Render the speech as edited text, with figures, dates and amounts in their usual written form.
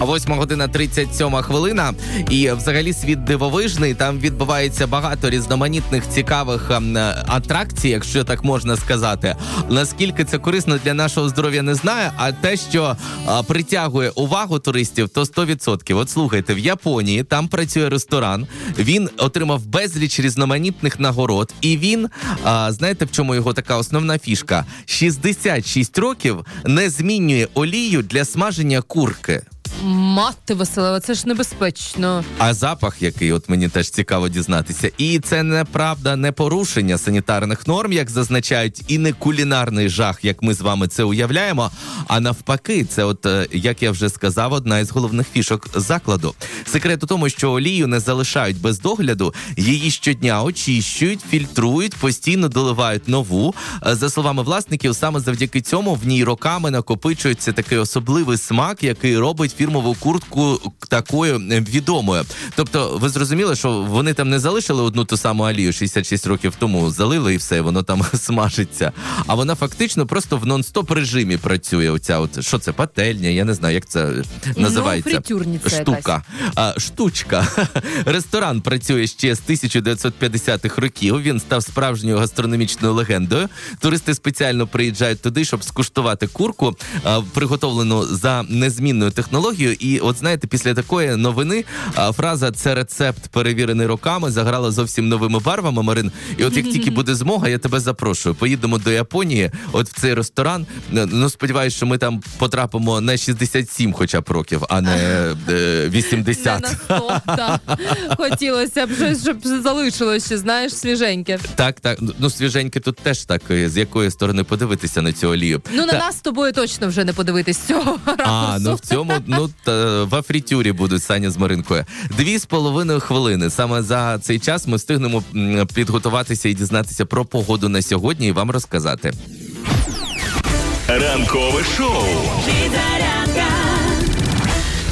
8 година 37 хвилина. І взагалі світ дивовижний. Там відбувається багато різноманітних цікавих атракцій, якщо так можна сказати. Наскільки це корисно для нашого здоров'я, не знаю. А те, що притягує увагу туристів, то 100%. От слухайте, в Японії там працює ресторан. Він отримав безліч різноманітних нагород. І він, знаєте, в чому його така основна фішка? 66 років не змінює олію для смаження курки. Мати Василева, це ж небезпечно. А запах який, от мені теж цікаво дізнатися. І це неправда, не порушення санітарних норм, як зазначають, і не кулінарний жах, як ми з вами це уявляємо, а навпаки, це от, як я вже сказав, одна із головних фішок закладу. Секрет у тому, що олію не залишають без догляду, її щодня очищують, фільтрують, постійно доливають нову. За словами власників, саме завдяки цьому в ній роками накопичується такий особливий смак, який робить фірмову куртку такою відомою. Тобто, ви зрозуміли, що вони там не залишили одну ту саму олію 66 років тому, залили і все, воно там смажиться. А вона фактично просто в нон-стоп режимі працює. Оця от, що це, пательня, я не знаю, як це називається. Фритюрниця штука. Штучка. Ресторан працює ще з 1950-х років. Він став справжньою гастрономічною легендою. Туристи спеціально приїжджають туди, щоб скуштувати курку, приготовлену за незмінною технологією. І от знаєте, після такої новини фраза «це рецепт, перевірений роками» заграла зовсім новими барвами, Марин. І от як тільки буде змога, я тебе запрошую. Поїдемо до Японії, от в цей ресторан. Ну, сподіваюсь, що ми там потрапимо не 67 хоча б років, а не 80. Не на 100, так. Хотілося б щось, щоб залишилося ще, знаєш, свіженьке. Так. Ну, свіженьке тут теж так, з якої сторони подивитися на цю олію. Ну, на нас з тобою точно вже не подивитись цього ракурсу. Ну в цьому, в фритюрі будуть Саня з Маринкою. 2,5 хвилини. Саме за цей час ми встигнемо підготуватися і дізнатися про погоду на сьогодні і вам розказати. Ранкове шоу.